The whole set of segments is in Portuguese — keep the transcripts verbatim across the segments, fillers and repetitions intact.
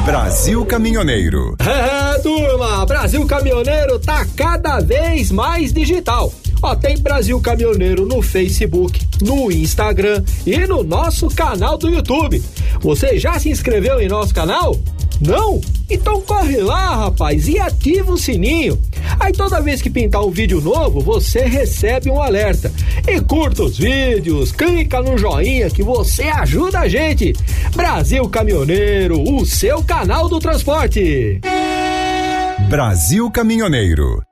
Brasil Caminhoneiro. É, turma, Brasil Caminhoneiro tá cada vez mais digital. Ó, tem Brasil Caminhoneiro no Facebook, no Instagram e no nosso canal do YouTube. Você já se inscreveu em nosso canal? Não? Então corre lá, rapaz, e ativa o sininho. Aí toda vez que pintar um vídeo novo, você recebe um alerta. E curta os vídeos, clica no joinha que você ajuda a gente. Brasil Caminhoneiro, o seu canal do transporte. Brasil Caminhoneiro.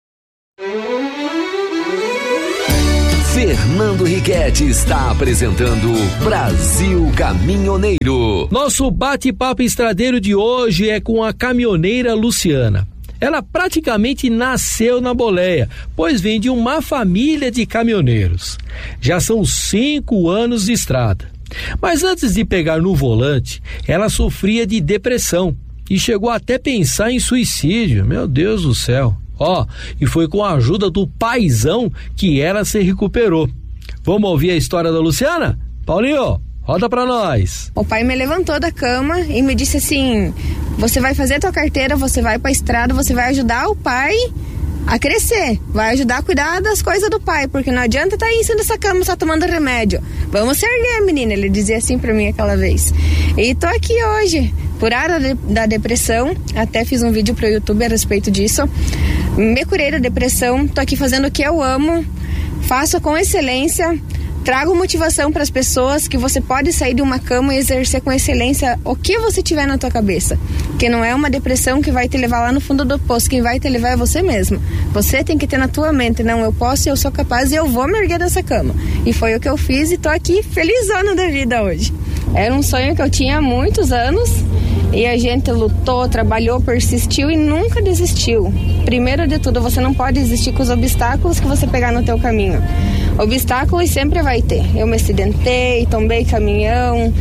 Fernando Riquetti está apresentando Brasil Caminhoneiro. Nosso bate-papo estradeiro de hoje é com a caminhoneira Luciana. Ela praticamente nasceu na boleia, pois vem de uma família de caminhoneiros. Já são cinco anos de estrada. Mas antes de pegar no volante, ela sofria de depressão e chegou até a pensar em suicídio. Meu Deus do céu. Ó, oh, e foi com a ajuda do paizão que ela se recuperou. Vamos ouvir a história da Luciana? Paulinho, roda pra nós. O pai me levantou da cama e me disse assim: você vai fazer tua carteira, você vai pra estrada, você vai ajudar o pai a crescer, vai ajudar a cuidar das coisas do pai, porque não adianta estar aí em cima dessa cama só tomando remédio. Vamos se erguer, menina, ele dizia assim pra mim aquela vez. E tô aqui hoje, curada de, da depressão, até fiz um vídeo pro YouTube a respeito disso. Me curei da depressão, tô aqui fazendo o que eu amo, faço com excelência, trago motivação para as pessoas que você pode sair de uma cama e exercer com excelência o que você tiver na tua cabeça, que não é uma depressão que vai te levar lá no fundo do poço, quem vai te levar é você mesmo. Você tem que ter na tua mente, não, eu posso, eu sou capaz e eu vou me erguer dessa cama. E foi o que eu fiz e tô aqui felizona da vida hoje. Era um sonho que eu tinha há muitos anos e a gente lutou, trabalhou, persistiu e nunca desistiu. Primeiro de tudo, você não pode desistir com os obstáculos que você pegar no teu caminho. Obstáculos sempre vai ter. Eu me acidentei, tombei caminhão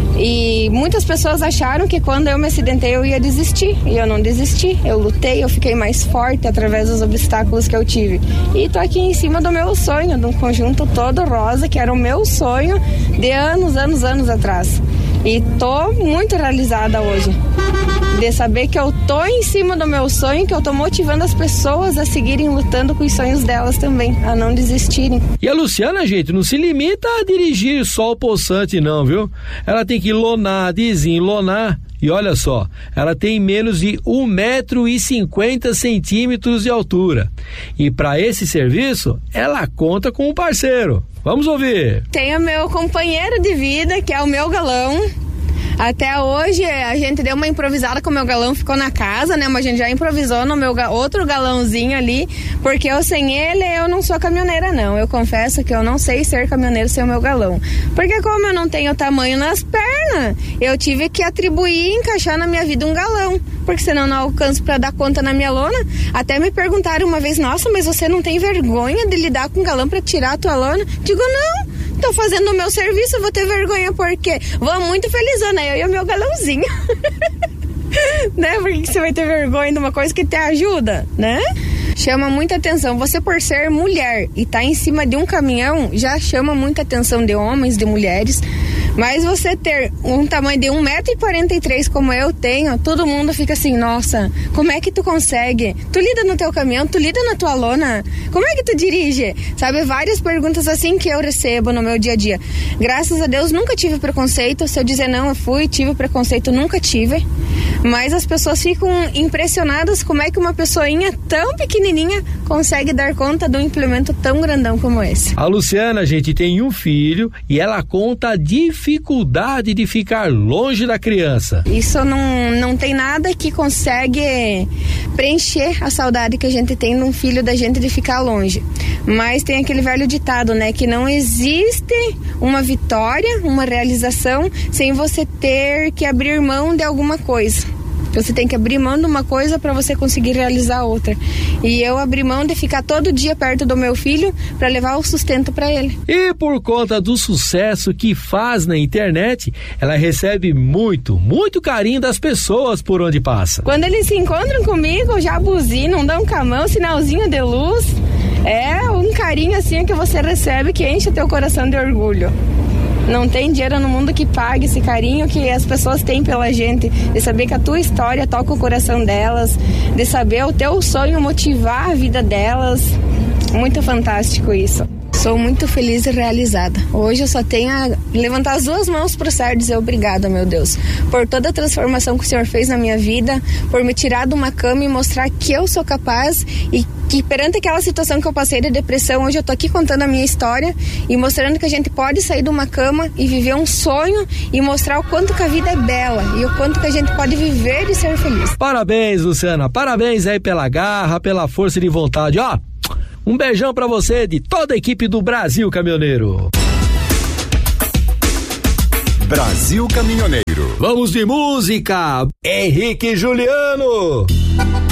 e muitas pessoas acharam que quando eu me acidentei eu ia desistir. E eu não desisti, eu lutei, eu fiquei mais forte através dos obstáculos que eu tive. E tô aqui em cima do meu sonho, de um conjunto todo rosa, que era o meu sonho de anos, anos, anos atrás. E tô muito realizada hoje de saber que eu tô em cima do meu sonho, que eu tô motivando as pessoas a seguirem lutando com os sonhos delas também, a não desistirem. E a Luciana, gente, não se limita a dirigir só o poçante não, viu? Ela tem que lonar, desenlonar. E olha só, ela tem menos de um metro e cinquenta centímetros de altura. E para esse serviço, ela conta com um parceiro. Vamos ouvir. Tenho meu companheiro de vida, que é o meu galão. Até hoje a gente deu uma improvisada com o meu galão, ficou na casa, né? Mas a gente já improvisou no meu ga- outro galãozinho ali, porque eu sem ele eu não sou caminhoneira não. Eu confesso que eu não sei ser caminhoneiro sem o meu galão. Porque como eu não tenho tamanho nas pernas, eu tive que atribuir e encaixar na minha vida um galão, porque senão eu não alcanço pra dar conta na minha lona. Até me perguntaram uma vez: nossa, mas você não tem vergonha de lidar com galão pra tirar a tua lona? Digo, não. Tô fazendo o meu serviço, vou ter vergonha porque vou muito felizona, eu e o meu galãozinho. Né? Por que você vai ter vergonha de uma coisa que te ajuda, né? Chama muita atenção. Você, por ser mulher e tá em cima de um caminhão, já chama muita atenção de homens, de mulheres. Mas você ter um tamanho de um metro e quarenta e três como eu tenho, todo mundo fica assim: nossa, como é que tu consegue? Tu lida no teu caminhão, tu lida na tua lona? Como é que tu dirige? Sabe, várias perguntas assim que eu recebo no meu dia a dia. Graças a Deus nunca tive preconceito. Se eu dizer não, eu fui, tive preconceito, nunca tive. Mas as pessoas ficam impressionadas como é que uma pessoinha tão pequenininha consegue dar conta de um implemento tão grandão como esse. A Luciana, gente, tem um filho e ela conta a dificuldade de ficar longe da criança. Isso não, não tem nada que consegue preencher a saudade que a gente tem de um filho da gente de ficar longe. Mas tem aquele velho ditado, né, que não existe uma vitória, uma realização sem você ter que abrir mão de alguma coisa. Você tem que abrir mão de uma coisa para você conseguir realizar outra. E eu abri mão de ficar todo dia perto do meu filho para levar o sustento para ele. E por conta do sucesso que faz na internet, ela recebe muito, muito carinho das pessoas por onde passa. Quando eles se encontram comigo, já buzinam, dão com a mão, sinalzinho de luz. É um carinho assim que você recebe que enche teu coração de orgulho. Não tem dinheiro no mundo que pague esse carinho que as pessoas têm pela gente, de saber que a tua história toca o coração delas, de saber o teu sonho motivar a vida delas. Muito fantástico isso. Sou muito feliz e realizada. Hoje eu só tenho a levantar as duas mãos pro céu e dizer obrigada, meu Deus, por toda a transformação que o Senhor fez na minha vida, por me tirar de uma cama e mostrar que eu sou capaz e que perante aquela situação que eu passei de depressão, hoje eu tô aqui contando a minha história e mostrando que a gente pode sair de uma cama e viver um sonho e mostrar o quanto que a vida é bela e o quanto que a gente pode viver e ser feliz. Parabéns, Luciana, parabéns aí pela garra, pela força de vontade, ó. Um beijão pra você de toda a equipe do Brasil Caminhoneiro. Brasil Caminhoneiro. Vamos de música, Henrique e Juliano.